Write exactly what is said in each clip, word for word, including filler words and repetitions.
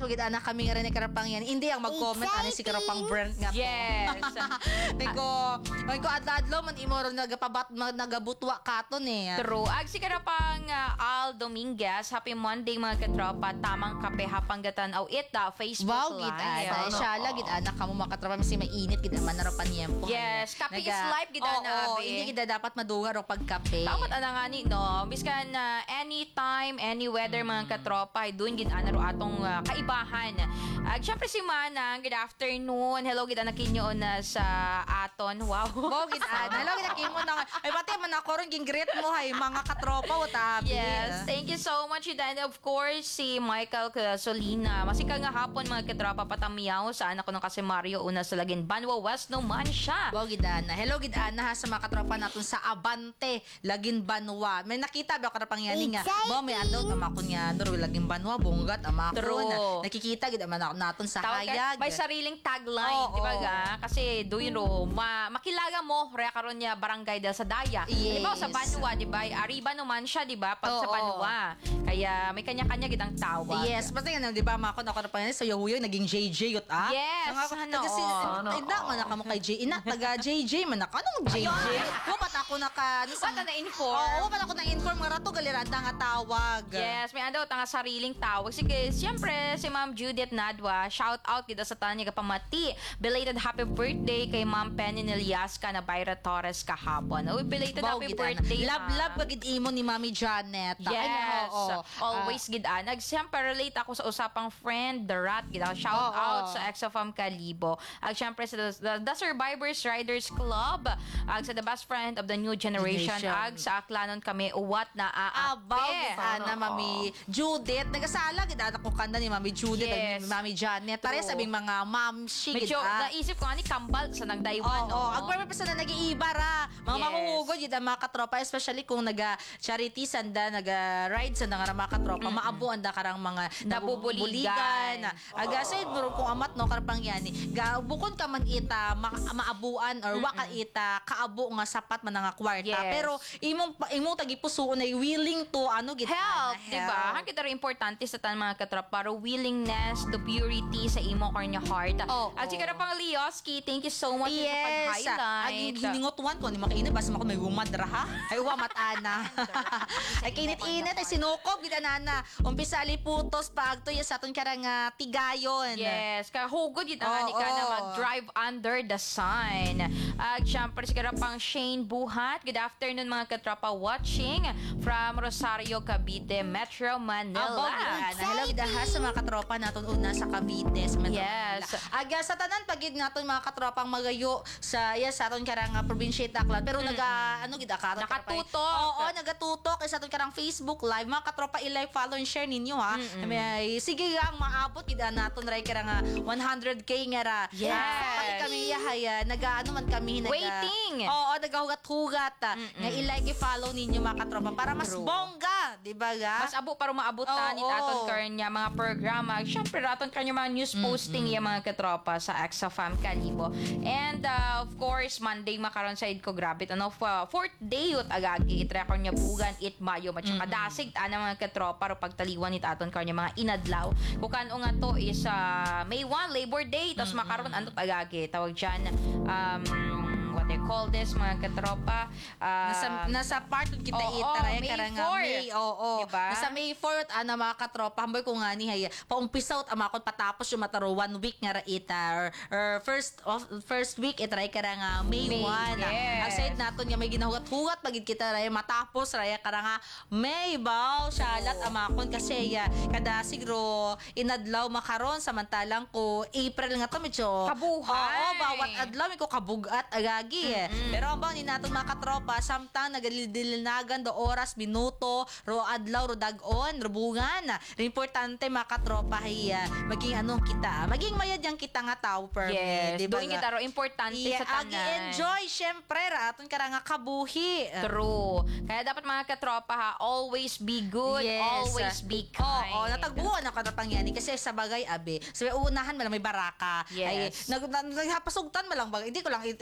ko gid ana kami nga rin ni karapang yan. Hindi ang mag-comment ani si karapang Brent nga po. Yes. Niko, ko adladlo man imo ron nagapabat nagabutwa katon eh. True. Ag si karapang uh, Al Dominguez, happy Monday mga katropa. Tamang kape hapang gatan aw it da Facebook Wow, gid Live. ana. Ano? Siya lang gid ana kamo makatrapa mi si mainit gid man narapan yempo. Yes, kape is life gid Oo, ana. oo, hindi gid dapat madungar og pagkape. Dapat ana nga ni no, biskan uh, anytime, any weather mga katropa, doon gid ana ro atong uh, kaibahan. Ag syempre si Manang, good afternoon. Hello gid ana kinyo na sa aton. Wow. Wow, gid ana. Hello gid kimo na. Ay pati man ako ron ging greet mo hay mga katropa utabi. Yes, thank you so much. And of course, si Michael Solina. Masika nga hapon mga katropa patamiyaw sa anak ko ng kasi Mario una sa Lagin Banwa West naman siya. Wow, gid ana. Hello gid ana ha sa mga katropa naton sa Abante, Lagin Banwa. May nakita ba karapang yan nga. Bo may ando nga makon nga no Lagin Banwa bunggat ama ko na. Nakikita gid man naton sa Tawag ka- hayag. May sariling tagline, Oo, di ba oo. ga? Kasi doon ro, ma makilaga mo, rea karon niya barangay dahil sa Daya. Di ba sa Yes. Banwa, di ba? Arriba naman siya, di ba? Pag sa Oo. Banwa. Kaya may kanya-kanya gitang tawag. Yes, basta nga di ba makon ako na pa yan sa Yahuyo naging J J yut ah. Yes, Nga ako, ano, taga si oo. ina man na kamo kay J. Ina taga J J man ako. Anong J J? Wa pat ako naka ano sa Wala na-inform. Oo, pat ako na-inform nga rato galirada nga tawag. Yes, may ano tanga sariling tawag. Sige, siyempre si Ma'am Judith Nadwa, shout out kita sa tanya kapamati. Belated happy birthday kay Ma'am Penny Neliasca na Byra Torres kahapon. Uy, belated Wow, happy gid, ana. birthday. Love ha. love bagid imo ni Mami Janet. Yes. Ay, oo. Always gid anag. Siyempre relate ako sa usapang friend, The Rat. Gid ako. Shout Oo. out sa X of M Kalibo. Ag siyempre sa the, the Survivors Riders Club. Ag sa the best friend of the new generation. Generation. Ag sa aklanon kami uwat na Abaw, aape. ana Mami Judith. Nagasala gid ana ko kanda ni Mami Judith Yes. at ni Mami Janet. Pare True. sabing mga mamshi gid. Medyo ah. naisip ko nga ni kambal sa nagdaywan. Oo, oh, ang barber pa na nag-iibar ha. Mga Yes. mahuhugod yun ang mga katropa, especially kung naga-charity sanda, naga-ride sa nga mga katropa, maabo anda karang mga Nabubuligan. Aga sa idro kung amat no karapang yan. Ga bukod ka man ita ma maabuan or waka ita kaabo nga sapat man nga kwarta. Yes. Pero imong imong tagipusoon ay willing to ano gid Help, di ba? Ang kita rin importante sa tan mga katrap para willingness to purity sa imo or your heart. Oo. At sige na pang Leoski, thank you so much Yes. sa Ang pag-highlight. hiningotuan ko ni makainit basta ako may humadra ha. Ay wamat ana. Ay kinit-init ay sinukob gid anana. Umpisa liputos paagto ya sa aton karang ah, tigayon. Yes, kaya hugod yun ang Oo. ka na mag-drive under the sun. At syempre, sigara pang Shane Buhat. Good afternoon mga katrapa watching from Rosario, Cavite, Metro Manila. Abo gid ana. Hello gid ha sa mga katropa naton una sa Cavite. Sa Metro Yes. Manila. Aga sa tanan pagid naton mga katropang magayo sa yes sa aton karang uh, probinsya Tacloban pero naga ano gid ka Nakatutok. Oo, nagatutok sa aton karang Facebook live mga katropa i-like follow and share ninyo ha. May sige ang maabot gid naton ray karang uh, one hundred K nga ra. Yes. Ah, pati kami yahaya naga ano man kami naga Waiting. Oo, nagahugat-hugat ah, nga i-like i-follow ninyo mga katropa para mas True. bongga, di ba ga? Mas abo para maabutan Oo. ni aton kanya mga programa. Syempre aton kanya mga news posting yung mga katropa sa X of M Kalibo. And uh, of course Monday makaron sa ko grabe ano f- fourth day ut agagi itrekor niya bugan it mayo at saka dasig ana mga katropa ro pagtaliwan ni aton kanya mga inadlaw. Bukan o nga to is uh, May first Labor Day tapos makaron antot agagi tawag diyan um what they call this mga katropa uh, nasa nasa part of kita Oo, itaray May karanga fourth. May oo. Diba? Nasa May fourth ana mga katropa hamboy ko nga ni haya. Paumpisa ut amakon patapos yung mataro one week nga ra ita or, or first of first week itaray karanga May May, first. yes. Ang said naton nga may ginahugat-hugat pagid kita ray matapos raya karanga May baw syalat amakon kasi ya kada siguro inadlaw makaron samantalang ko April nga to medyo Kabuhay. Oo, bawat adlaw may ko kabugat agagi. Mm-hmm. Pero ang bang ni naton mga katropa samtang nagalidilinagan do oras minuto ro adlaw ro dag-on ro bungan. Ro importante mga katropa ay uh, maging anong kita, maging mayad yang kita nga tao per Yes, di ba? doon kita ro importante Yeah, sa tanan. agi-enjoy syempre ra aton karanga kabuhi. True. Kaya dapat mga katropa ha, always be good, Yes. always be kind. Oo, natagbuan ako na pangyani kasi sa bagay abe. Sa unahan malang may baraka. Yes. Ay nag, nag, naghapasugtan malang bagay. Hindi ko lang i-mention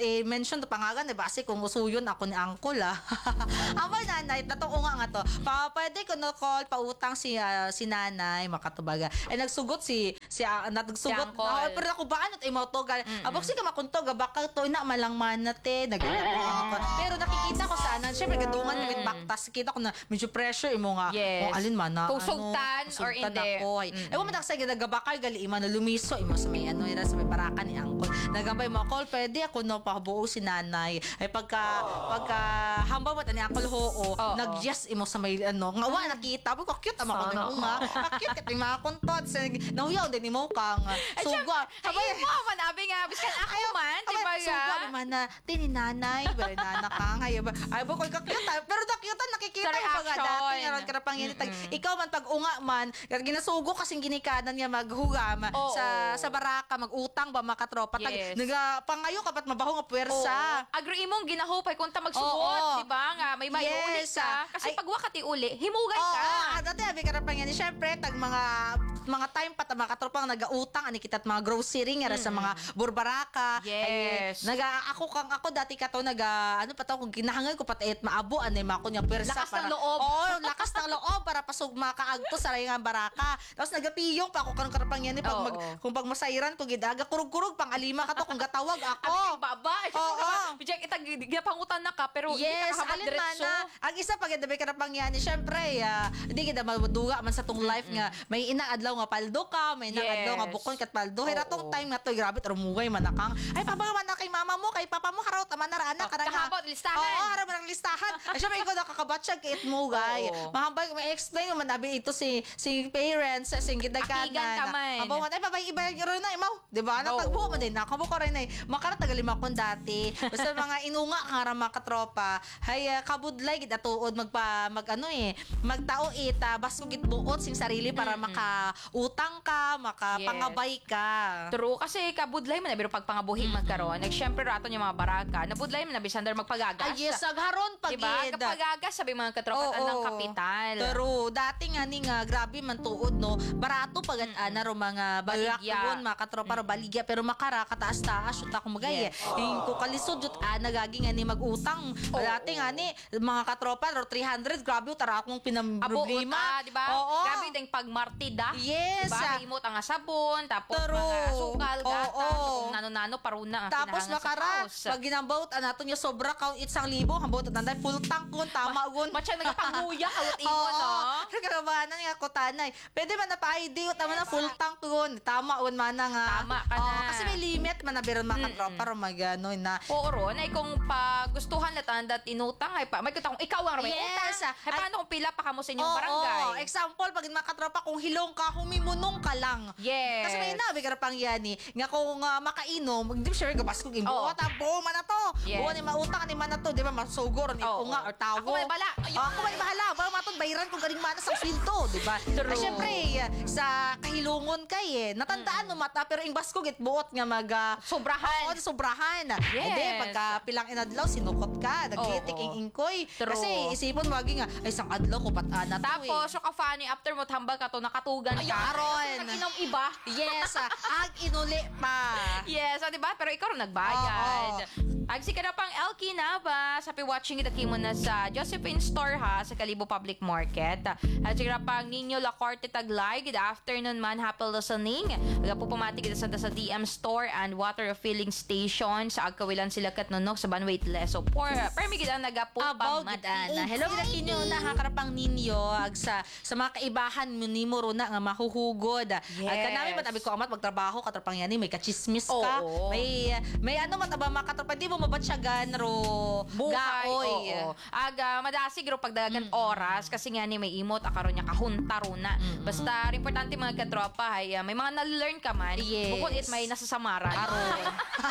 attention to pangagan eh base kung usuyon ako ni uncle ah. Amo nanay natong nga nga to. Pa pwede ko no call pautang si ah, si nanay makatubaga. Ay nagsugot si si uh, nagsugot. uncle. Oh, pero ako ba ano imo to gal. Abok si ka makuntog baka to ina malang manate nag pero nakikita ko sana syempre gadungan mm baktas kita ko na medyo pressure imo nga Yes. kung alin man na Kung sugtan or sugtan hindi. ako ay mm ewan man sa gidagabakal gali ima na lumiso imo sa may ano ira sa may parakan ni uncle nagambay mo call pwede ako no pabuo si nanay ay pagka pagka hambaw mo tani uncle hoo Oo. nag yes imo sa may ano nga wa nakita ko cute ama ko Sana na nga cute kat mga kontot sa nahuyaw din imo kang sugwa Sabay mo man abi nga biskan ako man, di ba sugwa ga? man na tini nanay ba nana kang ay ba ay ba ko cute pero da cute nakikita Sa ko pag reaction. dati nga ron karapang yan tag ikaw man pag unga man ginasugo kasing ginikanan niya maghugam Oo. sa sa baraka magutang ba makatropa tag Yes. naga pangayo kapat mabaho nga puwersa. Oo. Agree imong ginahupay kung ta magsugot, Oo. di ba nga? May maiuli Yes, ka. ah. Kasi Ay- pag wakati uli, himugay Oo, ka. ah, dati abi ka pa yan. Siyempre, tag mga mga time pa ta mga katropang nagautang ani kita't mga grocery nga sa mga burbaraka. Yes. Ay, naga ako kang ako dati ka to naga ano pa to kung ginahangan ko pat et maabo ani mako nya persa Lakas ng para loob. Oo, lakas ng loob para pasugma kaagto sa nga baraka. Tapos nagapiyong pa ako karon karapang yan pag Oo. mag, kung pag masairan ko gidaga kurug-kurug pang alima ka to kung gatawag ako. Abi kang baba. Oo. Bijak itag ginapangutan na ka pero Yes, hindi ka alin diretso. man na. Ang isa pag dabi ka na pangyani, syempre, ah, hindi kita maduga man sa tong life nga may inaadlaw nga paldo ka, may inaadlaw nga Yes. bukon kat paldo. Hira tong Oo. time nga to, grabe rumugay man na kang. Ay pabanga man na kay mama mo, kay papa mo haraw taman na rana Oh, karang. kahabot, listahan. Oo, haraw man ang listahan. Ay syempre ikaw nakakabatsyag kay itmugay. Oo. Mahambay may explain mo man abi ito si si parents, si gidaganan. Akigan ka man. Abo man ay babay iba ron na imaw, di ba? Natagbo man din ako ko rin ay makaratagalim akong dati. Basta mga inunga nga mga katropa, hay uh, kabudlay gid atuod magpa mag ano eh, magtao ita basko gid buot sing sarili para makautang ka, makapangabay ka. True, kasi kabudlay man na pero pagpangabuhi magkaroon. Nag syempre raton yung mga baraka. Nabudlay man na bisan dar magpagagas. Ay yes, agharon pag Diba? Kapagagas sabi mga katropa Oo. ng kapital. Pero dati nga ni nga grabe man tuod no. Barato pag ana ro mga Baligya. bagakon mga katropa ro baligya pero makara kataas-taas syud ako magay. Yes. Yung ko kalisod jud ana gagi nga ni magutang. Oo. Dati nga ni mga katropa ro three hundred grabe tara akong Abo, pinamproblema. uta, di ba? Oo. Grabe ding pagmartida. Yes. Diba? Himot ang sabon, tapos True. mga sukal, gatas, Oo. kung nano-nano, paruna ang Tapos kinahanglan sa makara, house. pag ginambawt, anato niya sobra count isang libo, hambawt at nanday, full tank kun, tama kun. Matya nagapanguya, kawat imo, Oo. no? Kagabanan nga ko tanay. Pwede man na pa-I D, tama na full tank kun. Tama un man na nga. Tama ka Oo, na. kasi may limit man na biron mga katropa ro magano na. Oo, ron, ay kung pagustuhan na tanda at inutang, ay pa, may kita kung ikaw ang may Yes. utang. Ay, Ay- paano kung pila pa kamo sa inyong Oo, barangay? example, pag mga katropa, kung hilong ka, humimunong ka lang. Yes. Kasi may nabi ka na pang yani, nga kung uh, makainom, di ba sure, gabas ko, gimbo, Oo. oh, tabo, man na to. Yes. Buwan ni mautang, ni man na to, di ba, masugor, ni Oo. unga, or tawo. Ako may bala. Oh, ako may bahala, para matod, bayaran kung galing manas ang sweldo, di ba? True. Ay, syempre, uh, sa kahilungon kay eh, natandaan no mata, pero imbas ko, gitbuot nga mag, uh, Sobrahan. Oo, sobrahan. Yes. Hindi, pagka pilang inadlaw, sinukot ka, nagkitik Oo. ing ingkoy. True. Kasi isipon mo, nga, ay, isang adlaw ko patana to eh. Tapos, so ka funny, after mo tambal ka to, nakatugan ka. Ay, aron. Nag-inom iba. Yes, ah, ag inuli pa. Yes, ah, diba? Pero ikaw rin nagbayad. Agsi ka na pang Elkie Nava. Sabi watching kita kimo na sa Josephine Store ha, sa Kalibo Public Market. At siguro pang Nino Lacorte Taglay. Good afternoon man, happy listening. Aga po pumati kita sa, sa D M Store and water refilling station sa Agkawilan sila katnunok sa Banwait Leso. Por, permi kita nagapo About it, Ana. Hello, gila kinyo na hakarapang ninyo ag sa, sa mga kaibahan mo ni mo ro na nga mahuhugod. Yes. At kanami matabi ko amat magtrabaho katrapang yan may kachismis ka. Oo. May may ano mataba makatrapang di mo mabatsyagan ro Buhay, gaoy. oo. Aga, madasig ro pagdagan oras kasi nga ni may imot akaron niya kahunta ro na. Basta importante mga katropa ay uh, may mga na-learn ka man. Yes. Bukod it may nasasamaran. Aron.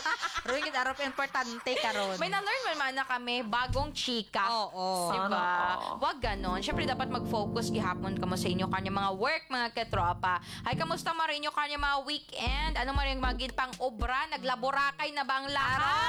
Ro gid aro importante karon. May na-learn man man na kami bagong chika. Oo. Diba? Wag ganon. Siyempre dapat mag-focus gihapon ka mo sa inyo kanya mga work mga katropa. Ay kamusta ma rin yung kanya mga weekend? Ano man yung magid pang obra? Naglaborakay na ba ang lahat? Aron.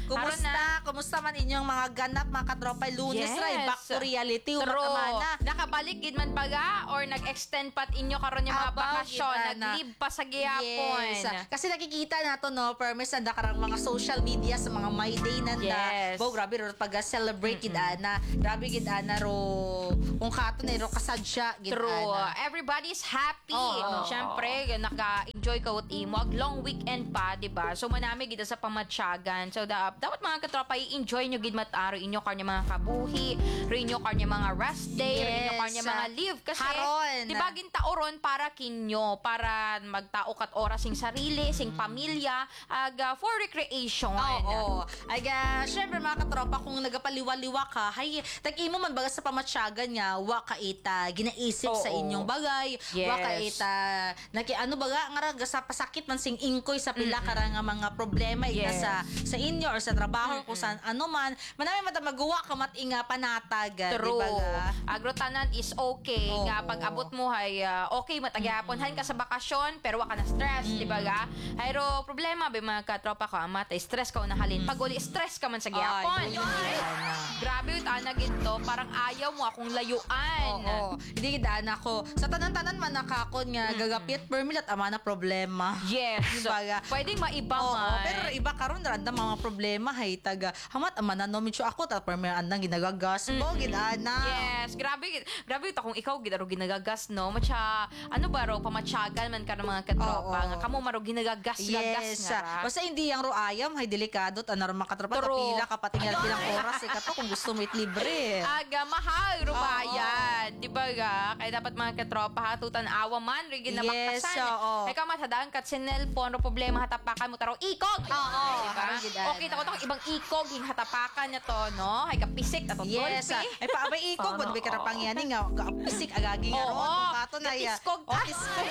Kumusta? Aron na. Kumusta man inyong mga ganap, mga katropa? Lunes Yes. ray, back to reality. True. Umatamana. Nakabalik gid man baga or nag-extend pat inyo karon yung mga Abaw, bakasyon, gid, ana. nag-leave pa sa gihapon. Yes. Kasi nakikita nato no, permis na karang mga social media sa mga my day nanda. Yes. Bo, grabe ro pag celebrate gid ana. Grabe gid ana ro kung kato na ro kasadya gid True. ana. Everybody's happy. Oo. Siyempre, naka-enjoy ka with imo. Ag long weekend pa, di ba? So, manami gid sa pamatsyagan. So, da- dapat mga katropa, i-enjoy nyo gid mataro inyo kanya mga kabuhi, rin nyo kanya mga rest day, rin nyo Yes. kanya mga leave. Kasi, Haron. di ba, gintaoron para kinyo, para magtao kat oras sing sarili, sing pamilya, ag uh, for recreation. Oo. Ay, uh, syempre mga katropa, kung nagapaliwa-liwa ka, hay, tag-imo man baga sa pamatsyagan niya, wa ka ita, ginaisip sa Oo. inyong bagay, Yes. wa ka ita, naki, ano baga, nga ra, sa pasakit man sing ingkoy sa pila ka ra nga mga problema, ita Yes. sa, sa inyo or sa trabaho, kung saan ano man, manami mata magawa ka mat inga panatag, di True. ba ga? Agrotanan is okay. Oo. Nga pag abot mo hay uh, okay matagyapon han ka sa bakasyon pero wa ka na stress, di ba ga? Hayro problema ba mga katropa ko amat stress ka unahalin. Pag uli stress ka man sa gyapon. Ay, Ay, grabe ut ana ginto, parang ayaw mo akong layuan. Oo. Hindi gidaan ako. Sa tanan-tanan man nakakon nga gagapit permilat ama na problema. Yes. Di ba ga? Pwedeng maiba Oo, man. pero iba karon random mga problema hay taga hamat ama na no medyo ako ta permi andang ginagagas mo gidana. Yes, grabe gid- grabe ito kung ikaw gid aro ginagagas no. Matsa ano ba ro pamatsyagan man ka ng mga katropa Oo. nga kamo maro ginagagas gagas Yes. nga. ra. Basta hindi yang ro ayam hay delikado ta naman katropa True. kapila ka patingal pilang oras eh kato kung gusto mo it libre. Aga, mahal, rubayan. Oo. Di ba ga? Kaya dapat mga katropa, hatutan awa man, rin Yes, ginabaktasan. oo. Kaya ka matadaan kat sinelpon, ro problema, hatapakan mo taro, ikog! Oo, Di ba? karon gid, ana. Okay, tako ibang ikog, yung hatapakan niya to, no? Hay kapisik, ato Yes. dolphy. Ay pa abay iko Ano, mo ka ra pangyani nga pisik agagi nga ron. Oo. Kung kato na ya. Gatiskog. Oh, tiskog.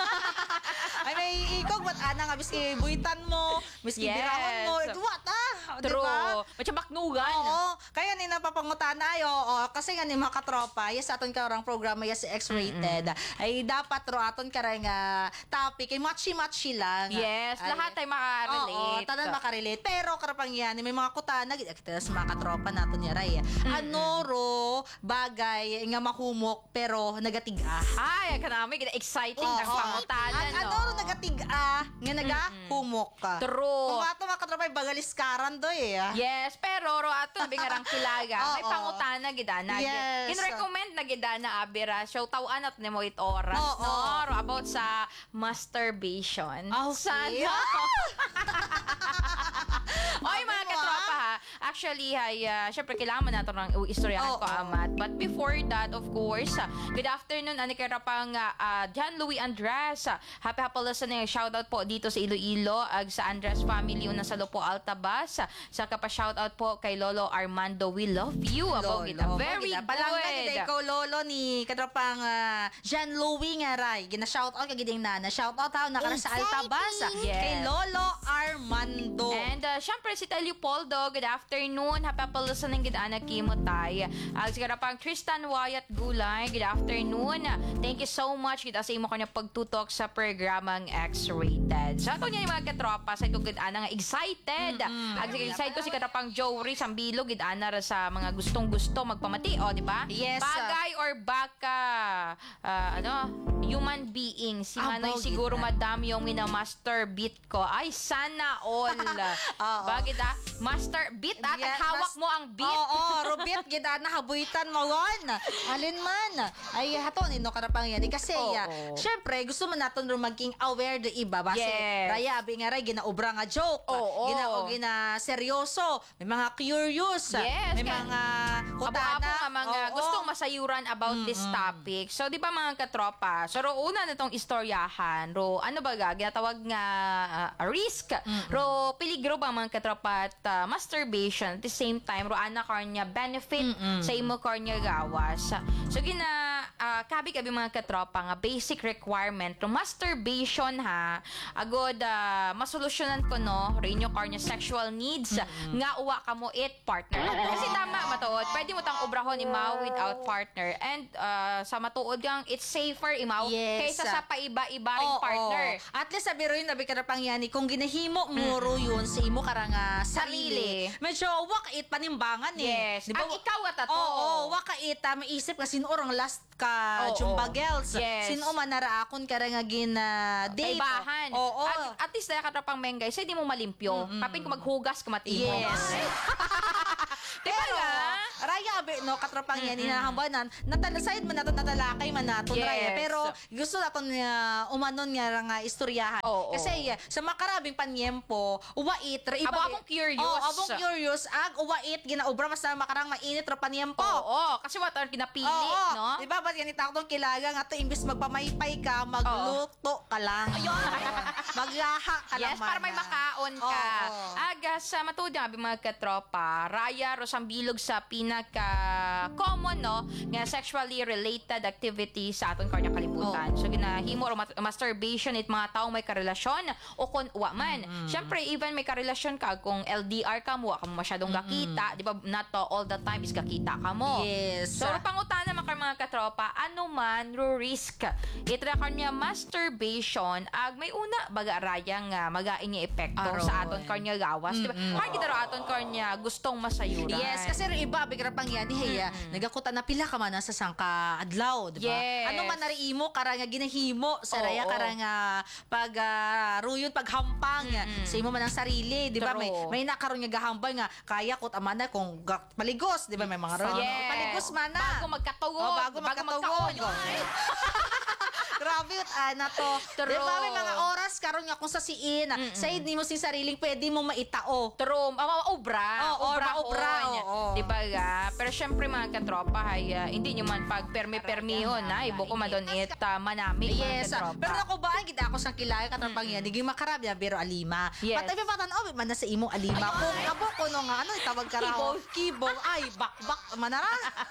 Ay may ikog wat ana nga biski buitan mo, biski Yes. birahon mo. What ah? Di True. ba? Matsa baknugan. Oo, kaya ni napapangutana ayo, oo, kasi nga ni mga katropa, yes aton ka orang programa yes X-rated. Ay dapat ro aton ka nga topic ay matchy-matchy lang. Yes, Ay, lahat ay Oo, makarelate. tanan makarelate. Pero karapang yan, may mga kutana, gid kita sa mga katropa naton yaray. Ano ro bagay nga mahumok pero nagatiga. Ay, kanami, gina exciting, Oo. ang pangutanan, At no? ano ro nagatiga nga nagahumok ka. True. Kung ato mga katropa ay bagaliskaran do eh. ah. Yes, pero ro ato bingarang kilaga. May Oo. pangutana gidana. Yes. Kin-recommend na gidana abira. Show tawan at nimo it oras Oo. no ro about sa masturbation. Okay. Sana. Oy mga Sabi mo, katropa ha. Actually ay uh, syempre kailangan nato nang istoryahan ko Oo. amat. But before that of course, ah, good afternoon ani kay rapang uh, John Louis Andres. Ah, happy happy listening. Shout out po dito sa Iloilo ag sa Andres family una sa Lopo Altabas. Sa kapa shout out po kay Lolo Armando. We love you. Abo kita. Lolo, Very gina. good. Palangga gid ikaw lolo ni katropang uh, Jean Louis nga ray. Gina shout out kagid yung nana. Shout out ha nakara sa Altabas ah, Yes. kay Lolo Armando. And uh, syempre si Leopoldo, good afternoon. Happy pa listening gid ana kimo tay. Ag sigara pang Tristan Wyatt Gulay, good afternoon. Thank you so much kita sa imo kanya pagtutok sa programang X-rated. Sa ato niya mga katropa sa good ana nga excited. Ag sige excited ko si katapang Jory Sambilo gid ana ra sa mga gustong-gusto magpamati, o di ba? Yes, ah. Bagay or baka ah, ano, human being. Si Ah, Manoy bogey siguro na. madam yung minamaster beat ko. Ay sana all. Oo. Bakit ah? Master beat at Yeah, hawak mas- mo ang beat. Oo, Rubit gid ana habuitan mo ron. Alin man. Ay hato nino karapang yan. Kasi Oo. ya, syempre gusto man naton ro maging aware do iba base. Yes. Raya abi nga ray ginaobra nga joke. Oo. Gina o gina seryoso. May mga curious. Yes, May kaya- mga Abo-abo kutana. nga mga Oo. gustong masayuran about this topic. So, di ba mga katropa? So, ro una na itong istoryahan. Ro, ano ba ga? Ginatawag nga ah, risk. Ro, peligro ba mga katropa at ah, masturbation. At the same time, ro, ana karnya benefit sa imo karnya gawas. So, gina, ah, kabi-kabi mga katropa nga basic requirement. Ro, masturbation ha, agod ah, masolusyonan ko no, ro inyo karnya sexual needs nga uwa ka mo it partner. Kasi tama matuod, pwede mo tang obrahon ima without partner. and uh, sa matuod gang it's safer imaw Yes. kaysa sa paiba-iba ring Oo, partner. oo. At least sabi rin, nabi ka na pang yani, kung ginahimo mo ro yun sa imo karang ah, sarili, Sarili. medyo wakait panimbangan eh. Yes. Di ba? Ang ikaw at ato. Oo, oo, wakait, ah, maisip ka sino orang last ka Oo, chumba oo. girls. Yes. Sino man naraakon ka rin nga gina date. Kaibahan. Oo. At, at least dahil katrapang menggay, sa di mo malimpyo. Kapin kung maghugas ka matimo. Yes. Diba Pero, nga? Raya, abe, no, katropang yan, hinahambanan, natalasayad man nato natalakay man nato, Yes. Raya. Pero, gusto nato nga, umanon nga nga istoryahan. Oo. Kasi, yeah, sa makarabing panyempo, uwait, ra- iba, Abo, abong curious. Oo, abong curious, ag, uwait, ginaubra, mas na makarang mainit, ra panyempo. Oo, kasi what are ginapili, Oo, no? Di ba, ba't ganito akong kilaga nga to, imbis magpamaypay ka, magluto ka lang. Ayun. Maglaha ka Yes, naman. para may makaon ka. Oo. Aga, sa matuod nga, mga katropa, Raya, Rosang bilog sa pinaka-common, no, nga sexually related activity sa aton kanya kalibutan. So, ginahimo or mat- masturbation it mga taong may karelasyon o kung uwa man. Siyempre, even may karelasyon ka, kung L D R ka mo, ka mo masyadong gakita, di ba, not to all the time is gakita ka mo. Yes. So, pangutan naman ka mga katropa, ano man ro risk. Itra kanya masturbation, ag may una baga raya nga magain niya epekto Aron. sa aton kanya gawas. Di ba? Kaya kita ro aton kanya gustong masayuran. Yes, kasi rin iba, bigla pang yan, heya, nagakutan na pila ka man na sa sangka adlaw, di ba? Yes. Ano man nariimo, karang nga ginahimo, sa Oo, raya, oo. karang nga pag uh, ruyon, paghampang, sa imo man ang sarili, di ba? May, True. may nakaroon nga gahambal nga, kaya kot amana kung ga- paligos, di ba? May mga ron, Yes. paligos man na. Bago magkatugod. Oh, bago magkatugod. Grabe yun, ana to. True. Di ba, may mga oras karon nga kung sa siin, sa hindi mo si sariling, pwede mo maitao. True. Ah, obra. Oo, obra, obra, oo. Di ba ga? Pero syempre mga katropa, hay, ah, hindi nyo man pag permi-permihon na, ibo ko madon it uh, manami Yes, mga ah, katropa. pero ako ba ang kita ako sang kilala katapang yan, naging makarab yan, pero alima. Yes. Patabi pa tanaw, man na sa imong alima. Kung abo ko no nga, ano, itawag ka raw? Kibog. Kibog. Ay, bakbak, manara.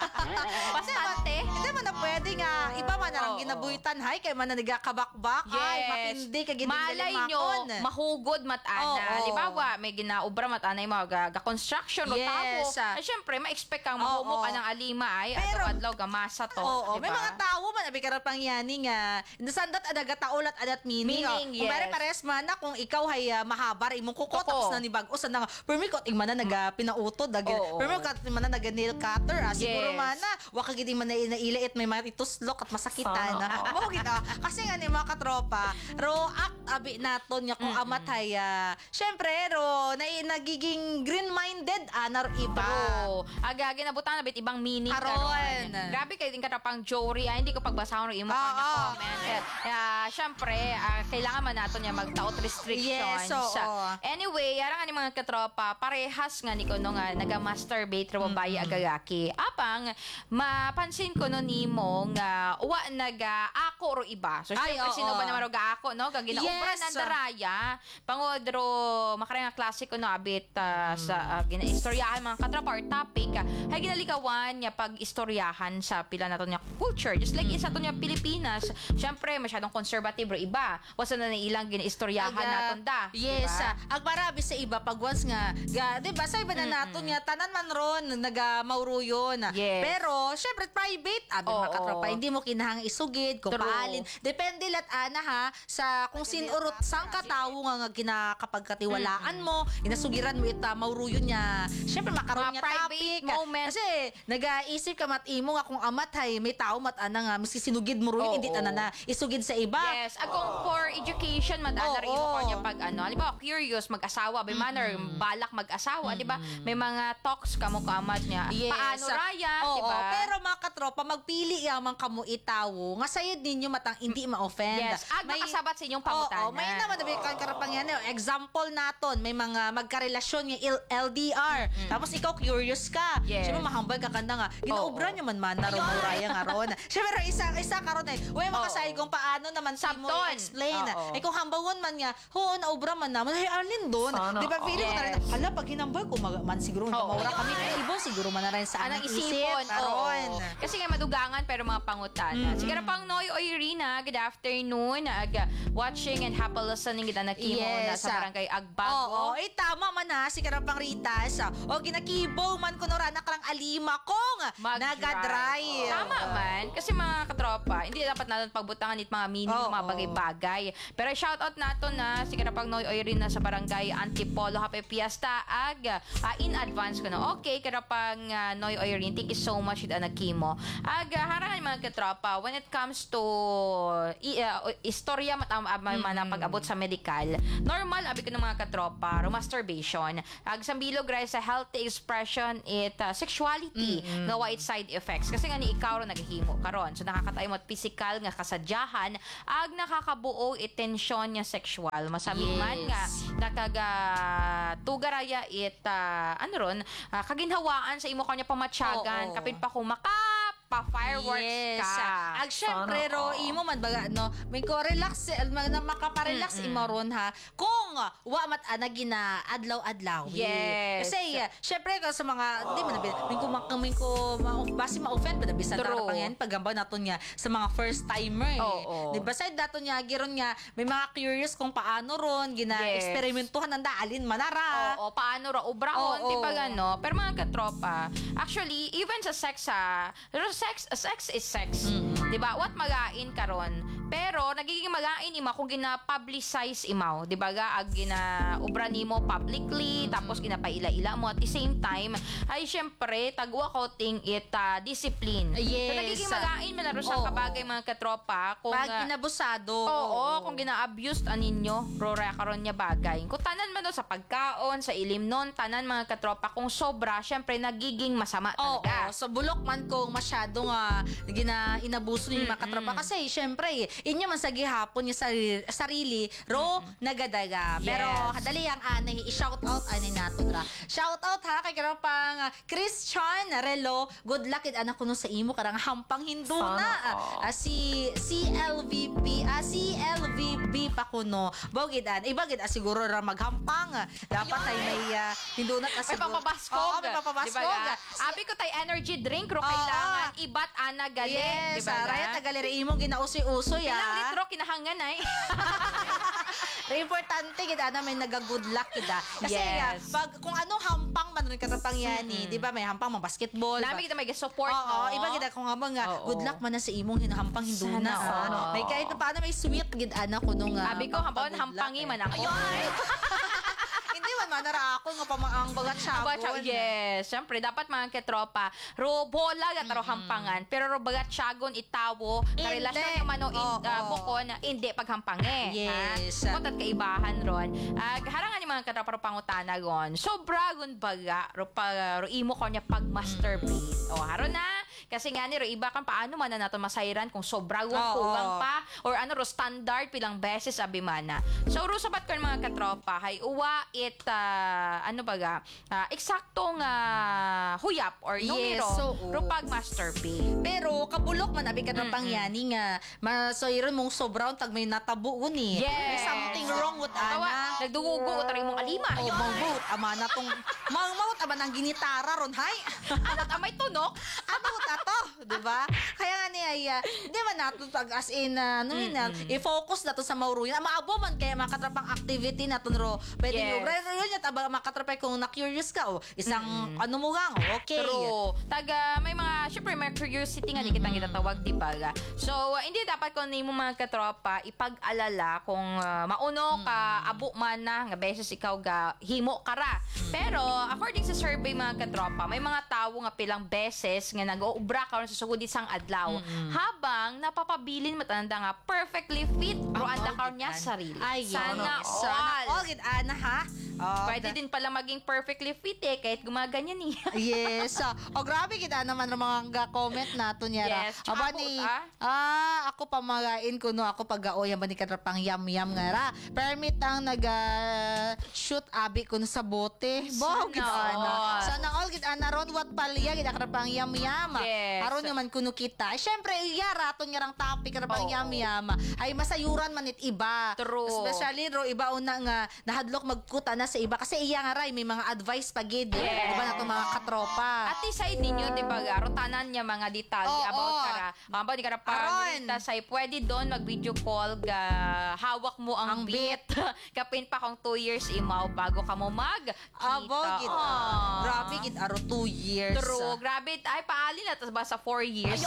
Bastante. Hindi man na pwede nga, iba man na lang Oo. ginabuhitan, hay, kay man na nagakabakbak. Ay, mapindi, kay Malay nyo, mahugod matana. Oo. Halimbawa, may ginaubra matana yung mga ga-construction o Yes. tabo. Ay, syempre, ma-expect kang Oo. mahumok ka ng alima ay Pero- adlaw-adlaw gamasa to. Oo, diba? may mga tao man abi karapang yani nga. Nasandat adaga taulat adat meaning. Meaning, Kung bari yes. pares man na kung ikaw hay uh, mahabar imong kuko Kuko. tapos na ni bag-os na nga. Permi ko ing man na naga pinautod agi. Oo. Permi ko man na naga nail cutter. Ah, siguro Yes. man na wa ka gid man na inailit may mga ituslok at masakitan na. Mao gid ah. Kasi nga ni mga katropa, ro act abi naton nga kung amat hay ah, syempre ro na nagiging green-minded anar iba. True. Aga, ginabutan na bit ibang meaning Aron. karon. Grabe kayo din katapang Jory. Ay, hindi ko pagbasahon ng imo Oo. kanya comment. Uh, Siyempre, ah, kailangan man nato niya magtaot restrictions. Yes, oo. Anyway, yarang ni mga katropa, parehas nga ni kuno nga naga-masturbate ra babae agagaki. Apang, mapansin ko no nimo nga uwa naga-ako ro iba. So, Ay, syempre, oo. sino ba naman ro ga-ako, no? Kag ginaubra Yes. ng daraya. Pangod ro, makarang nga klasiko no, abit ah, sa uh, gina-istoryahan mga katropa or topic. ah, hay ginalikawan niya pag-istoryahan sa pila nato niya culture. Just like isa to niya Pilipinas. Syempre, masyadong conservative ro iba. Wasa na ilang gina-istoryahan Aga, naton da. Yes, diba? ah, ang marami sa iba pag once nga, ga, 'di ba sa iba na nato niya tanan man ron naga mauruyon. Yes. Pero syempre private, abi Oo. mga katropa, hindi mo kinahang isugid kung True. paalin. Depende lat ana ha sa kung sinurot sang katawo nga nga ginakapagkatiwalaan mo, inasugiran mo ita mauruyon niya. Syempre makaroon Mga niya private topic. moment. Kasi nagaisip ka mat imo nga kung amat hay may tao mat ana nga miski sinugid mo ruyon, Oo. hindi ana na isugid sa iba. Yes, akong for education madana rin Oo. mo ko niya pag ano, halimbawa curious mag-asawa, may manner balak mag-asawa, di ba? May mga talks kamo kaamat niya. Yes. Paano raya, Oo, di ba? pero mga katropa, magpili yaman kamo itawo. Nga sayod ninyo matang hindi ma-offend. Yes, ag makasabat sa inyong pangutanan. Oo, may naman na kan karapang yan. eh. Example naton, may mga magkarelasyon nga il- L D R. Tapos ikaw curious ka. Yes. Siyempre mahambal ka kanda nga. Ginaubra Oo. nyo man man na ron raya nga ron. Siyempre isa isa karon eh. Uy makasayod kung paano naman sa mo Sabton. explain. Oo. Eh kung hambawon man nga, ho naubra man naman. Hey, alin doon. Sana Di ba feeling ko na rin, all. Yes. hala pag hinambal ko mag- man siguro Oo. maura kami. Eh, ibo siguro man na rin sa Anang anang isipon. isip. Aron. Oo. Kasi nga madugangan pero mga pangutanan. Sige na pang Noy o Irina, good afternoon. Ag, watching and and happy listening kita na kimo na Yes, sa ah. barangay Oo, Agbago. eh tama man na si Karapang Ritas. ah. O ginakibo man ko nora na karang alima kong nagadrive. Tama man. Kasi mga katropa, hindi dapat natin pagbutangan it mga mini, Oo. mga bagay-bagay. Pero shoutout nato na si Karapag Noy Oirin na sa barangay Antipolo. Happy Fiesta ag ah, in advance ko na. Okay, Karapag uh, Noy Oirin, thank you so much with anakimo. Ag uh, harangan mga katropa, when it comes to i, uh, istorya matam uh, may Mm-hmm. manapag-abot sa medical, normal abi ko ng mga katropa, masturbation. Ag sambilog ray sa healthy expression it uh, sexuality Mm-hmm. nga white side effects kasi nga ni ikaw ro naghihimo karon. So nakakatayo mo physical nga kasadyahan ag nakakabuo itensyon nya sexual. Masami Yes. man nga nakaga tugaraya it uh, ano ron uh, kaginhawaan sa imo kanya pamatyagan Oo. kapin pa kumaka pa fireworks Yes. ka. Ag syempre ro imo man baga no, may ko relax na makaparelax imo ron ha. Kung wa mat ana gina adlaw-adlaw. Yes. Kasi uh, syempre ka sa mga di man nabi min ko makamin ko ma basi ma-offend ba bisan True. karapang yan pagambaw naton niya sa mga first timer. Eh. Oo. Di ba side daton niya giron nga may mga curious kung paano ron gina Yes. eksperimentuhan nanda alin manara. Oo, paano ra ubrahon, Oo. di ba gano? Pero mga katropa, actually, even sa sex ha, pero sex, sex is sex. Di ba? What magain karon? Pero nagiging magain ima kung gina-publicize imaw, di ba ga? Ag gina-ubra nimo publicly, tapos ginapaila-ila mo at the same time, ay syempre, tagwa ko ting it uh, discipline. Yes. So nagiging magain man laro sa Oo. kabagay mga katropa kung Pag uh, inabusado. Oo, kung gina-abused aninyo, rora karon niya bagay. Kung tanan man do sa pagkaon, sa ilim nun, tanan mga katropa, kung sobra, syempre nagiging masama Oo, talaga. so bulok man kung masyado nga gina inabuso ni mga katropa kasi syempre inyo man sa gihapon yung sarili, sarili ro nagadaga. Pero Yes. dali ang anay i-shout out ani nato ra. Shout out ha kay karopang uh, Christian Relo. Good luck id anak kuno sa imo karang hampang hinduna. Ah, si C L V P ah, C L V B pa kuno. Bogid an ibagid ah, siguro ra maghampang. Dapat ay may uh, hinduna ka May siguro. papabaskog. Oo, may papabaskog. Diba, abi ko tay energy drink ro kailangan ibat ana gali, Yes, di ba? ah, raya tagaliri imo ginausoy-usoy Ilang ah. litro kinahangan ay. Re importante kita na may naga-good luck kita. Kasi Yes. ah, pag kung ano hampang man rin katapang yan eh, 'di ba? May hampang mga basketball. Nami kita may support Oo, no. iba kita kung habang nga Oo. good luck man na sa imong hinahampang hinduna. Sana ah. all. May kahit na paano may sweet gid ana kuno nga. Abi ko hambon hampangi man ako. Hindi man manara ako nga pamaang bagat Aba, sabon. siya- yes, syempre dapat mga ketropa, ro bola gataro hampangan, pero ro bagat syagon itawo, karelasyon yung mano in, Oo. uh, bukon, hindi paghampange. Yes. Ha? Mutat kaibahan ron. Ag harangan yung mga ketropa ro pangutana gon. Sobra gon baga ro pa ro imo ko niya pag-masturbate. O haron na kasi nga ni ro iba kan paano man na nato masayran kung sobra gon Oo. kugang pa or ano ro standard pilang beses abimana. So ro sabat ko mga ketropa, hay uwa it ah, ano baga ah, eksaktong ah, huyap or numero Yes, oo. ro pag masturbate. Pero kabulok man abi ka ng pangyani nga masoyron mong sobrang tag may natabuon eh. Yes. May something wrong with Tawa, ana. nagdugugo ko taring mong kalima. Oh, mangmut ama na tong mangmut ama nang ginitara ron hay. Ano amay tunok? Ano ta to, 'di ba? Kaya nga ni ay ah, di ba nato pag as in uh, nominal i-focus nato sa mauruyan. Maabo man kaya makatrapang activity naton ro. Pwede Yes. yung rero yun yun taba makatrapay kung na curious ka o isang ano mo gang okay. True. Taga, may mga, syempre, may curiosity nga di kitang gitatawag, di ba? ga? So, uh, hindi dapat kung nimo mga katropa, ipag-alala kung uh, mauno ka, abo man na, nga beses ikaw ga, himo kara. Pero, according sa survey mga katropa, may mga tao nga pilang beses nga nag-uubra karon sa sugod isang adlaw. Habang napapabilin matanda nga perfectly fit, ro anda karon niya sarili. Ay, Sana Sana all. all gid ana ha. Oh, Pwede din pala maging perfectly fit eh, kahit gumaganyan eh. Yes. So, oh, grabe kita naman ng mga comment nato niya. Yes. Tsaka Aba abot, ni, ah. ah, ako pamagain ko no, ako pag-aoy ba ni katrapang yam-yam nga ra. Permit ang naga shoot abi ko sa bote. Sana Baw gid ana. all. Sana all gid ana ron wat palya gid akrapang yam-yama. Yes. Aron naman kuno kita. Syempre iya raton nga rang topic akrapang Oo. yam-yama. Ay masayuran man it iba. True. Especially ro iba una nga nahadlok magkuta na sa iba kasi iya nga ray may mga advice pa gid. Yes. Iba na to mga katropa. At isay ninyo, di ba, garo, tanan niya mga detalye Oo. about kara. Mamba, di kara Aron. parang say, pwede doon mag-video call, ga, hawak mo ang, Ang bit. Kapin pa kung two years imaw bago ka mo mag Abo gid. Grabe gid aro two years. True. Grabe. Ay, paali na. Tapos ba sa four years?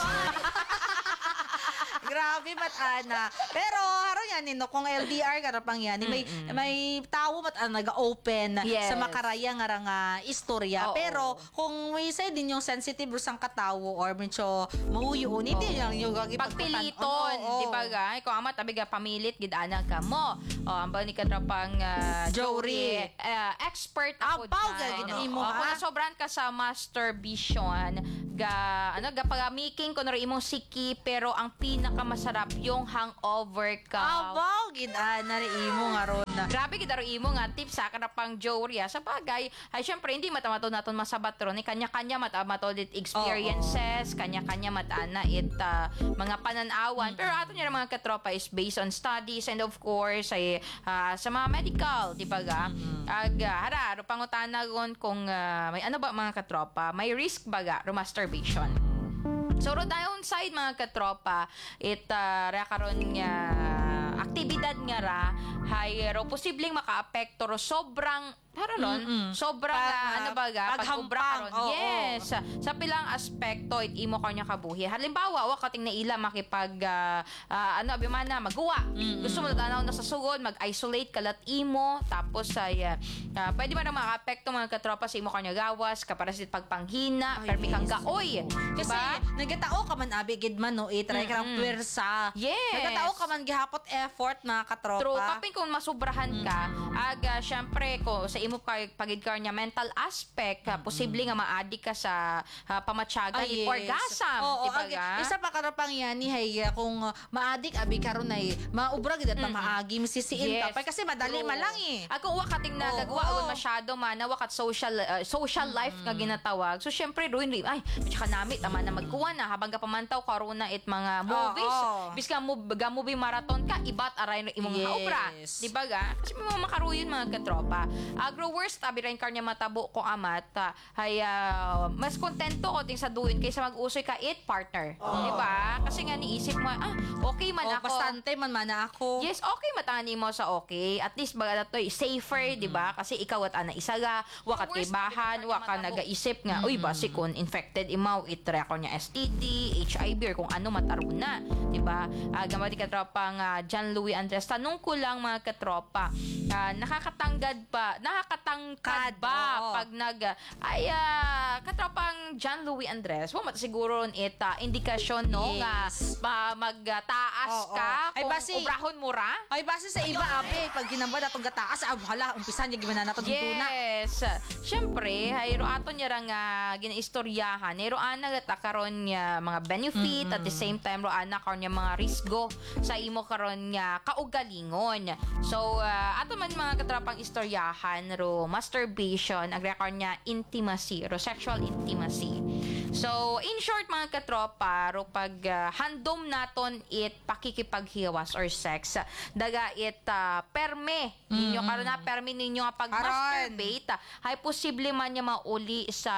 Grabe mat ana. Pero haro yan nino kung L D R karapang yan may may tawo mat ana naga-open Yes. sa makaraya nga ra nga istorya. Oo. Pero kung may say din yung sensitive sang katawo or medyo mahuyo hindi lang yung gagi Pagpiliton, di ba ga? Kung amat tabi ga pamilit gidana ka mo. O ambal ni katrapang uh, Jory. Jory, uh, expert ako Abaw, dyan. ga, ginahin mo, O, ha? kung nasobran ka sa masturbation, ga ano ga pagamiking kuno imong siki pero ang pinakamasarap yung hangover ka. Abaw gid ana ri imo nga ron. Grabe gid aro imo nga tips sa kanapang Jory ah. Sa bagay, ay syempre hindi matamato naton masabat ron ni kanya-kanya matamato dit experiences, kanya-kanya matana it ah, mga pananawan. Pero ato niya mga katropa is based on studies and of course ay ah, sa mga medical, di ba ga? Ag ah, hara aro pangutana gon kung ah, may ano ba mga katropa, may risk ba ga ro masturbation. So, ro downside mga katropa, it uh, ra karon nga aktibidad nga ra, hay ro posibleng makaapekto ro sobrang haron Mm-mm. sobrang Pag- ah, ano ba ga paghampang, pag-ubra karon. oo. Yes, sa pilang aspekto it imo kanya kabuhi. Halimbawa, wa kating naila makipag ah, ah, ano abi man na magawa. Gusto mo tanaw na sa sugod, mag-isolate kalat imo tapos ay ah, ah, pwede man na makaapekto mga katropa sa imo kanya gawas kapara sa pagpanghina, Ay, permi kang yes. gaoy. Kasi Diba? nagatao ka man abi gid man no i-try ka Mm-mm. ng pwersa. Yes. Nagatao ka man gihapot effort mga katropa. True, kapin kung masubrahan ka, aga syempre ko sa imo pag pagid ka niya mental aspect, ah, posible nga maadi ka sa ah, pamatyagan Ah, ni yes. orgasm, Oo, di ba ag- ga? Isa pa karapang yan ni hay uh, kung uh, maadik abi karon ay maubra gid at Mm-mm. maagi misisiin Yes. ka pa kasi madali True. man lang eh. Ako wakating Oo, nagagawa oo. oh, masyado man na wakat social uh, social life nga ginatawag. So syempre ruin rin ay tsaka nami tama na magkuha na habang ka pamantaw karon na it mga movies. Oo. Bis ka mo ga movie marathon ka ibat aray no imong Yes. haobra. Di ba ga? Kasi may mga makaruyon mga katropa. Agro worst tabi rin kanya matabo ko amat ah, ay ah, mas kontento ko ting sa duin kaysa mag-usoy ka it partner. Di ba? Kasi nga niisip mo ah okay man O ako. bastante man mana ako. Yes, okay matani mo sa okay. At least baga na to safer, di ba? Kasi ikaw at ana isaga, wakat kay bahan, waka nagaisip nga, uy basi kung infected imaw itre ko niya S T D, H I V or kung ano mataruna, di ba? Uh, gamati katropa nga John Louis Andres, tanong ko lang mga katropa, ah, nakakatanggad ba, nakakatangkad Kad, ba oo. pag nag ay ah, katropang John Louis Andres, wa mat siguro it ah, indikasyon no nga Yes. ba magtaas Oo. ka Ay, kung basi- ubrahon mo ra? Ay base sa iba abi pag ginamba natong gataas ah hala umpisan niya gimana nato tuna. Yes. Siyempre, hayro ato niya ra nga ginaistoryahan. Hayro ana gata karon nga mga benefit at the same time ro ana karon nga mga risgo sa imo karon nga kaugalingon. So, uh, ato man mga katrapang istoryahan ro masturbation, ang record niya intimacy, ro sexual intimacy. So, in short mga katropa, ro pag uh, handom naton it pakikipaghiwas or sex, daga it uh, perme ninyo karon na perme ninyo nga pag masturbate hay posible man niya mauli sa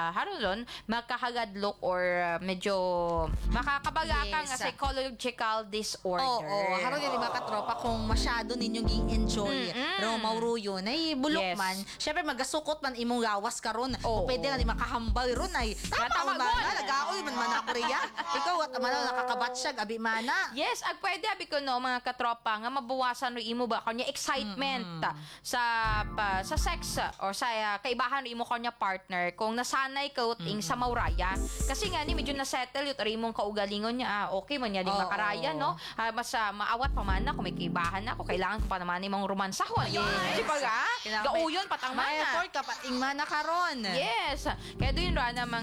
haron makahagadlok or uh, medyo makakabaga ka Yes. nga psychological disorder. Oo, oh, haro yan mga katropa kung masyado ninyong gi-enjoy. Mm-mm. Pero mauruyo na bulok Yes. man. Syempre magasukot man imong gawas karon. Oo. O pwede nga di makahambal ron ay. Nga, tama, Tama man gon. na nagaoy man man ako riya. Ikaw at man nakakabatsyag abi mana. Yes, ag pwede abi ko no mga katropa nga mabawasan ro imo ba kanya excitement ah, sa pa, sa sex ah, or sa ah, kaibahan ro imo kanya partner kung nasanay ka uting sa mauraya. Kasi nga ni medyo na settle yut ro imong kaugalingon niya ah, okay man niya ding Oo. makaraya no. Ah, mas ah, maawat pa man na kung may kaibahan na ako kailangan ko pa naman imong romansahon. Yes. Di ba ga? Kailangan may- Gauyon patang May mana. effort ka pa ing mana karon. Yes. Kaya doon ra na mga pila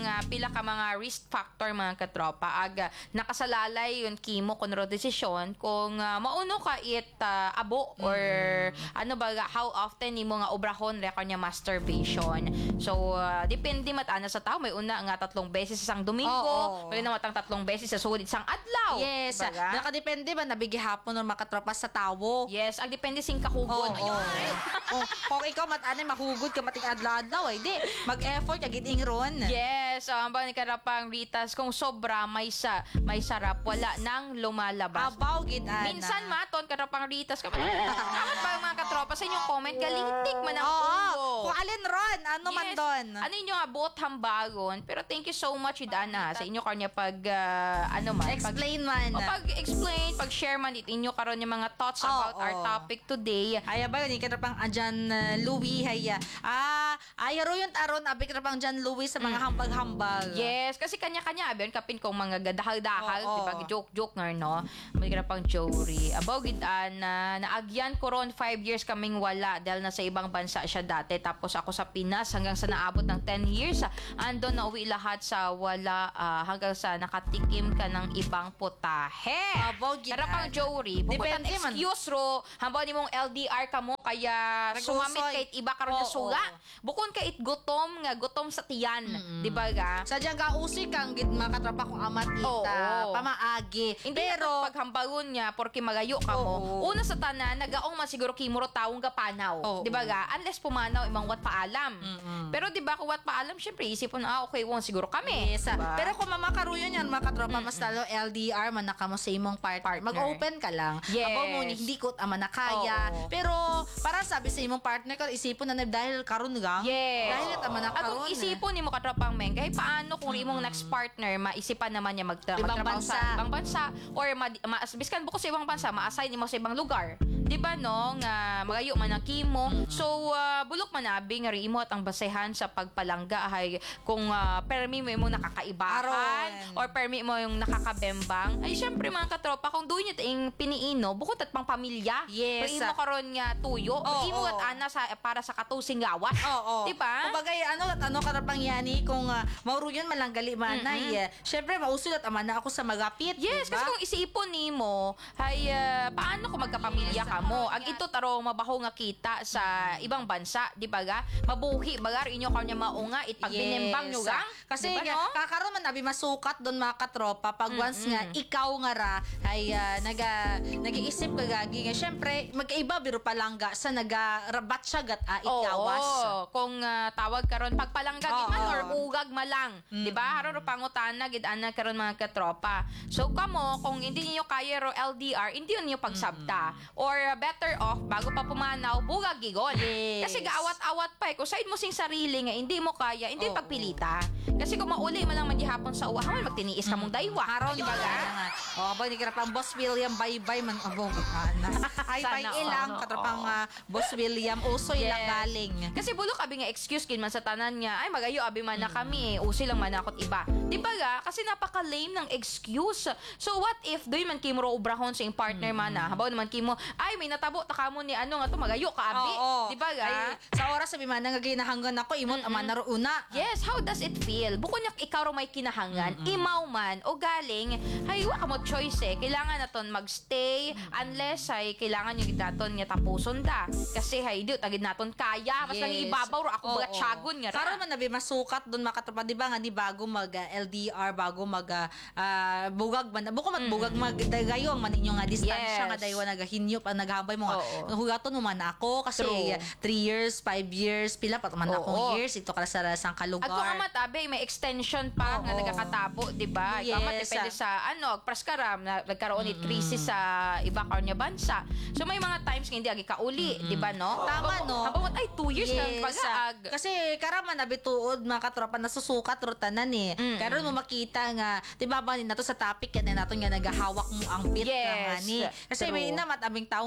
pila ka mga risk factor mga katropa aga nakasalalay yun kimo kun ro desisyon kung uh, mauno ka it uh, abo or mm. ano ba how often nimo nga obrahon re kanya masturbation. So uh, depende mat ana sa tao may una nga tatlong beses isang Domingo, Oo. may na matang tatlong beses sa sugod isang adlaw. Yes. Baga? Nakadepende ba nabigi hapon ng makatropa sa tawo? Yes, ang depende sing Oo. kahugod. Ayun. Oh, kung ikaw mat-anay mahugod ka mating adlaw-adlaw ay di mag-effort ka giting ron. Yes, ang ba ni karapang Ritas kung sobra may sa may sarap wala nang lumalabas. Abaw gid ana. Minsan maton karapang Ritas ka. Amat ba mga katropa sa inyong comment galintik man ang Oo. ulo. Kung alin ron, ano man Yes. doon? Ano inyo nga buot hambagon pero thank you so much Idana sa inyo kanya pag ah, ano man Explain man. pag, o pag explain pag share man it inyo karon yung mga thoughts Oo. about our topic today. Ay ba ni kada pang Jan uh, Louis haya. Ah, ay ro yung taron abi kada pang Jan Louis sa mga hambag-hambag. Yes, kasi kanya-kanya abiyon kapin kong mga gadahal-dahal, Oo. di ba? Joke-joke nga, no? May kira pang Jory. Abaw gidaan na naagyan ko ron five years kaming wala dahil nasa ibang bansa siya dati. Tapos ako sa Pinas hanggang sa naabot ng ten years. Ando na uwi lahat sa wala ah, hanggang sa nakatikim ka ng ibang putahe. Abaw gid. Kaya pang Jory, bukutan Depende man. excuse ro, hambaw ni mong L D R ka mo kaya Nagusoy. sumamit kahit iba karon na Oo. suga. Bukon ka it gutom nga gutom sa tiyan, di ba ga? Sadyang gausi kang gid makatropa kung amat ita, Oo. pamaagi. Hindi Pero na paghambagon niya porque magayo ka mo. Oo. Una sa tanan, nagaong masiguro kimuro tawong ga panaw. Oo. Di ba ga? Unless pumanaw imang wat paalam. Mm-mm. Pero di ba kung wat paalam, syempre isipon ah okay won siguro kami. Yes, ah. Diba? Pero kung mamakaruyon yan, mga katropa, mas talo L D R, man naka mo sa imong partner. Partner. Mag-open ka lang. Yes. Abaw mo, ni- hindi ko ama na kaya. Oo. Pero, para sabi sa imong partner, ka isipon na na dahil karon nga. Yes. Dahil at ama na At kung karon. isipon ni mo katropang Meng, kahit paano kung imong next partner, maisipan naman niya magtra- Ibang magtrabaho bansa. sa ibang bansa or ma, ma, biskan buko sa ibang bansa, ma-assign mo sa ibang lugar. Di ba no? Nga magayo man ang kimo. So, ah, bulok man abi nga imo at ang basehan sa pagpalangga ay kung uh, permi mo yung nakakaibahan Aron. or permi mo yung nakakabembang. Ay, syempre mga katropa, kung doon niya ting piniino, bukod at pang pamilya. Yes. Kung imo karon nga tuyo, Oo, imo oo. at ana sa para sa katusing gawas. Oo. Di ba? Kumbaga, ano, at ano katapang yani, kung uh, mauruyon man lang gali manay, eh. Syempre, mausul at ama na ako sa magapit. Yes, diba? kasi kung isiipon nimo, ay ah, paano kung magkapamilya ka mo? Ag ito taro mabaho nga kita sa ibang bansa, di ba ga? Mabuhi bagar inyo kanya maunga it pag binembang nyo gang. Kasi Di ba, nga, no? kakaroon man nabi masukat doon mga katropa pag once nga ikaw nga ra ay ah, naga nag-iisip ka gagi nga syempre magkaiba biro palangga sa naga rabat siya gat ah, ikawas. Oo, kung ah, tawag karon pagpalanggag Oo. man or ugag malang, di ba? Haron ro pangutana gid ana karon mga katropa. So kamo kung hindi niyo kaya ro L D R, hindi niyo pagsabta or ah, better off bago pa pumanaw bugag gigon. Yes. Kasi gaawat-awat pa eh. Kung side mo sing sarili nga hindi mo kaya, hindi Oo. pagpilita. Kasi kung mauli man lang magyahapon sa uwa, haman magtiniis ka mong daywa. Haron Di ba ba ga? nga? Oh, aba ni karapang Boss William bye-bye man abo ana. Ay Sana bye ilang all. katrapang Oo. ah, Boss William usoy Yes. lang galing. Kasi bulok abi nga excuse kin man sa tanan niya, ay magayo abi man na kami, eh, usi lang man akot iba. Di ba ga? Kasi napaka-lame ng excuse. So what if doy man kimo ro ubrahon sa iyong partner man na, habaw naman kimo, ay may natabo ta kamo ni ano nga to magayo ka abi. Oo. Di ba ga? Ay, sa oras sabi man nga ginahanggan ako imot ama na ro una. Yes, how does it feel? Bukod niya ikaw ro may kinahangan, imaw man o galing, hay wa ka mo choice eh. Kailangan naton magstay unless ay kailangan yung daton nga tapuson da. Kasi hay di tagid naton kaya, basta Yes. yes. ibabaw ro ako Oo. bagat syagon nga ra. Karon man nabi masukat doon makatropa di ba nga di bago mag ah, L D R bago mag ah, ah, bugag man buko mat bugag magdagayong man ninyo nga distansya Yes. nga daywa nagahinyo pa naghambay mo nga Oo. hugaton mo man ako kasi True. three years five years pila pa man Oo. akong years ito ka sa sang kalugar. At kung amat abe, may extension pa nga Oo. nagakatabo, di ba? Yes. Ikaw amat, depende sa ano, praskaram na nagkaroon ni krisis sa iba karon nga bansa. So may mga times nga hindi agi kauli, di ba no? Tama, no? Habang ay two years na Yes, pag-aag. ah, kasi karaman na bituod mga katropa nasusukat rotanan eh. Mm-mm. Karon mo makita nga, 'di ba ba nato sa topic yan nato nga nagahawak mo ang pit Yes, nga ni. Kasi true. may ina mataming tao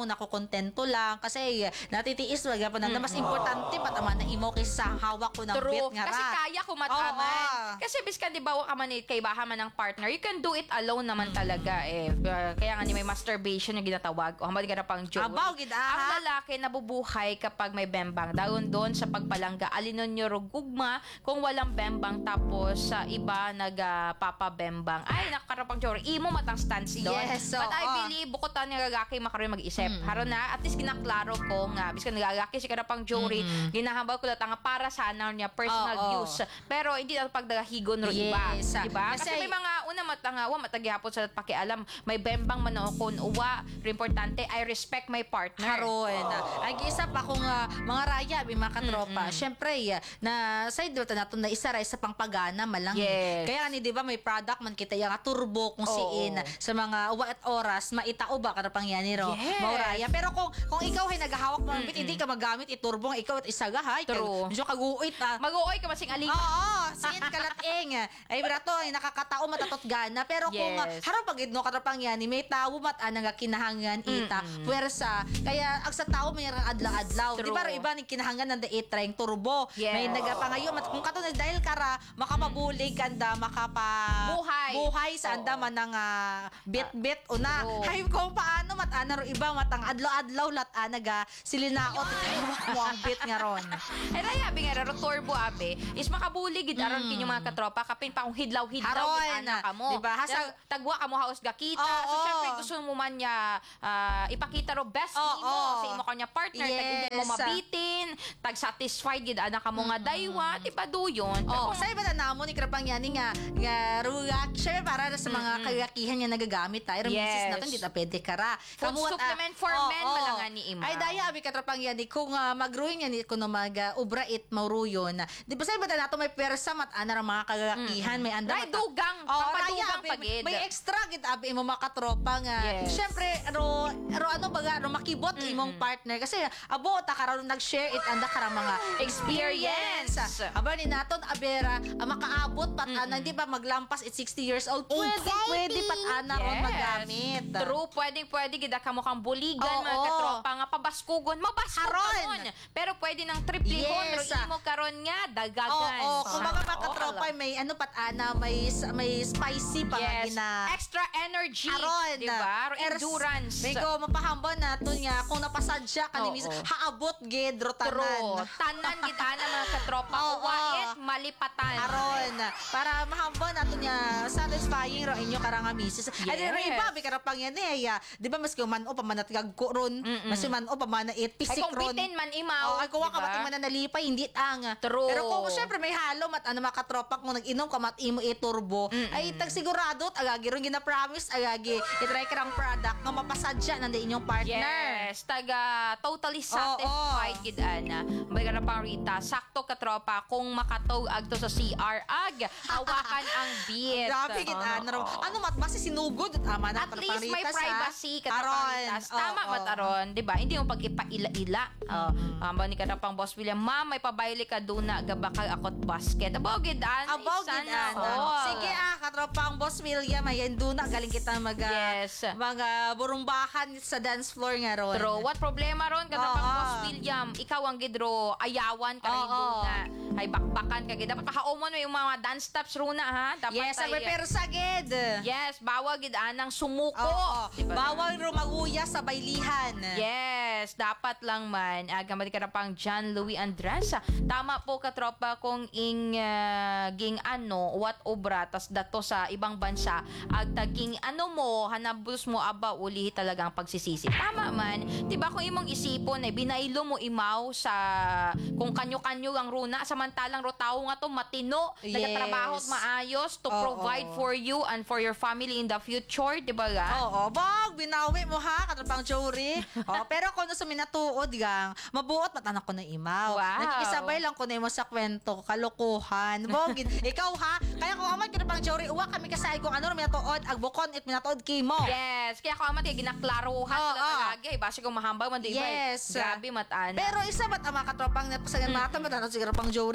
nakukontento lang kasi eh, natitiis wag pa na mas importante patama na imo kaysa sa hawak ko ng True. bit nga Kasi ra. kaya ko mataman. Oo. Kasi biskan di ba wa ka man eh, kay baha man ng partner, you can do it alone naman talaga eh. Uh, kaya nga ni may masturbation yung ginatawag. O hamad ka na pang joke. Abaw gid Ang aha. lalaki nabubuhay kapag may bembang. Dayon doon sa pagpalangga, alinon nyo rugugma kung walang bembang tapos sa iba nagpapabembang. Ay, nakakarapang joke. Imo matang stance doon. Yes, But I oo. believe, bukod tayo nagagaki makaroon mag-isip. Haron na, at least kinaklaro ko nga, biskan nagagaki si karapang jury, ginahambal ko lang nga para sana niya personal Oo. use. Pero hindi na pagdagahigon ro iba. Yes. Diba? Kasi, Kasi- may mga una matangawa, matagihapon sa pakialam, may bembang manookon, uwa, importante, I respect my partner. Karon. Ang isa pa kung ah, mga raya, may mga katropa, syempre, ah, na side note na natin na isa ra sa pangpagana malang. Yes. Kaya ni di ba may product man kita yung turbo kung Oo. siin sa mga uwa at oras, maitao ba kada pangyani ro. Yes. Mauraya. Pero kung kung ikaw ay naghahawak mo ng bit, hindi ka magamit iturbo, ikaw at isagahay. True. Medyo kaguit ah. Mag-uoy ka masing aliga. Oo, siin kalating. Ay brato ay nakakatao matatot gana pero kung Yes. uh, harap pagidno ka pangyani may tawo mat anang nga kinahangan ita puwersa kaya ag sa tawo may nga adlaw-adlaw True. di ba iba ni kinahangan ng dait trying turbo Yes. may nagapangayo mat kung kato na dahil kara makapabulig kanda makapa Buhay. buhay sa Oo. anda man ng ah, bit-bit una True. hay kung paano mat ana ro iba matang adlaw-adlaw lat anaga silinaot mo ang bit nga ron. Eh raya abi nga ro turbo abi is makabuli gid aron kinyo mga katropa kapin pa kung hidlaw-hidlaw Haron. gid ana ka mo. Diba? Hasa- Tag- tagwa ka mo haos gakita. Oo. So syempre gusto mo man niya ah, ipakita ro best Oo. nimo sa imo kanya partner tag hindi mo Yes. mabitin, tag satisfied gid ana ka mo nga daywa, di ba duyon? Oh, Kung- sa iba na namo ni Krapang yani nga nga ruyak siya para sa mga kagakihan niya nagagamit tayo. Yes. Yes. natin di ta pwede kara. Food Kamuat, ah, supplement for oo, men oo. malangan ni Ima. Ay daya abi Katrapang yani kung uh, magruin yan kuno mag uh, ubra it mauruyon. Di ba sa iba na nato may persa mat ana ra mga kagakihan may anda. Ray mata- dugang, Oh, papadugang raya, abi, pagid. may extra gid abi imo mga katropa nga. Yes. Syempre ro ro ano baga ro makibot imong partner kasi abo ta karon nag-share it anda kara mga experience. Experience. Aba ni naton abera ah, makaabot pat ana di ba maglampas it sixty years old. Pwede pwede pat ana ron Yes. magamit. True, pwedeng pwede gid ka mo kang buligan Oo. mga katropa nga pabaskugon, mabaskog Haron. karon. Pero pwede nang triplihon Yes. ro imo karon nga Oo, dagagan. oh, kung mga Sana makatropa all. may ano pat ana may may spicy pa nga Yes, gina. extra energy, Aron. di ba? Ro Ers- endurance. May ko mapahambon nato nga kung napasadya ka ni Oo. mis haabot gid ro True. tanan. Tanan gid ana mga katropa, Oo. uwait malipatan. Aron para mahambon nato niya satisfying ro inyo karang nga misis. Ay di ro Yes. iba bi karapang yan eh. ya. Di ba mas man o pamanat gagko ron. Mas man o pamana it Ay pisik kung ron. bitin man imaw. Oh, ay kuha ka di ba? mating mananalipay, hindi ang. True. Pero kung syempre may halo mat ano makatropa kung nag-inom ka mat imo i-turbo, ay tag sigurado agagi ron gina-promise agagi i-try ka rang product nga mapasadya nanda inyong partner. Yes, taga totally satisfied Oo. gid ana. May ka na pang Rita, sakto ka tropa kung makatog agto sa C R ag hawakan ang beat. Grabe gid Oo. ano ano mat basi sinugod at ama na At least may privacy ka Aron. Tama Oo. mat aron, 'di ba? Hindi mo pag ipaila-ila. Oh, um, ni ka na pang Boss William, ma'am, may pabayli ka duna gabakal akot basket. Abaw gid ana. Abaw gid ana. Sige ah, katropang Boss William, ayan duna galing kita mag ah, Yes. mga burumbahan sa dance floor nga ron. True. What problema ron kada pang Oo. Boss William? Ikaw ang gidro ayawan ka rin Oo. na. Ay bakbakan ka gid. Dapat makaumon mo yung mga dance steps runa ha. Dapat Yes, ang may ay- persa gid. Yes, bawal gid anang sumuko. Oo. Diba? Bawal rumaguya sa baylihan. Yes, dapat lang man. Aga mati ka na pang John Louis Andres. Tama po katropa kung ing ah, ging ano, what obra tas dato sa ibang bansa ag taging ano mo, hanabos mo aba uli talagang pagsisisi. Tama man. 'Di ba kung imong isipon ay binailo mo imaw sa kung kanyo-kanyo ang runa samantalang ro tawo nga to matino, Yes. nagatrabaho at maayos to Oo. provide for you and for your family in the future, 'di ba ga? Oo, bag, binawi mo ha, katapang Jory. oh, pero kung sa minatuod gang, mabuot matanak ko na imaw. Wow. Nakikisabay lang ko na mo sa kwento, kalokohan. Bogin, ikaw ha, kaya kung amat katapang Jory, uwa kami kasay kung ano minatuod, agbukon it minatuod kimo. Yes, kaya ako amat kaya ginaklaruhan Oo, sila oo. talaga. Eh, basi kung mahambal man di ba? Yes. Grabe matana. Pero isa ba't ang mga katropang net sa mga mata matanong siguro pang Jory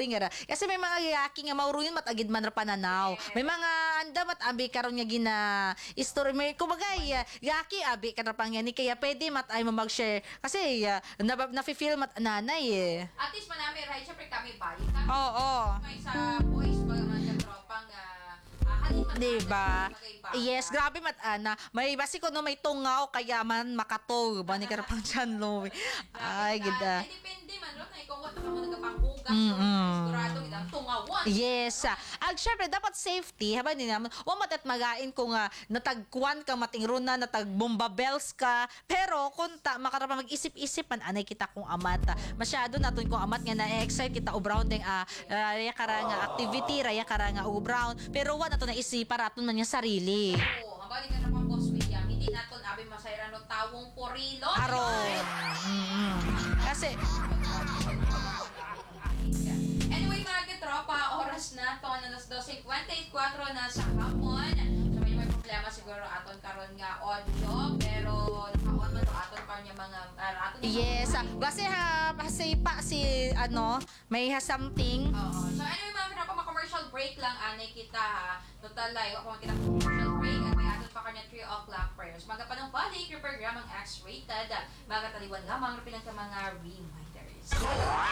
boring ra. Kasi may mga yaki nga mauruyon matagid man ra pananaw. May mga anda mat abi karon nga gina story may kumbaga ya, yaki abi ka ra pang yan kaya pwede mat ay mo mag-share kasi uh, na, na-feel mat nanay eh. At least manami, right? Siyempre kami balik. Kami Oo. may sa boys ba mga katropang uh, halin man. Diba? Yes, grabe mat ana. May basi ko no may tungaw kaya man makatog ba ni karapang chan lo. Ay gida. Ay, depende man ron. Ikaw wala ka mo nagpanghugas. Mm-mm. Sigurado gidang tungawan. Yes. ah. Ag syempre dapat safety habang din naman. Wa matat magain ko nga natagkuan ka matingron na natag bomba bells ka. Pero kung ta makarapa mag-isip-isip man anay kita kung amat. ah. Masyado naton kung amat nga na-excite kita ubrawn ding ah, ah, raya kara nga activity, raya kara nga ubrawn. Pero wa nato na isip para aton man yung sarili. Oo, habang ka na pang boss William, hindi naton abi masayra no tawong porilo. Aron. Mm-mm. Kasi Anyway, mga katropa, oras na to na alas dose twenty-four na sa hapon. So, may may problema siguro aton karon nga audio, pero naka-on man to aton pa niya mga uh, aton yes, ah, kasi ha kasi pa si ano, may ha something. Oo. So anyway, mga katropa, ma-commercial break lang anay kita ha. Total live ako kita commercial break at may aton pa kanya three o'clock prayers. Mga panong balik yung programang X-rated. Mga taliwan lamang pinang sa mga reminders.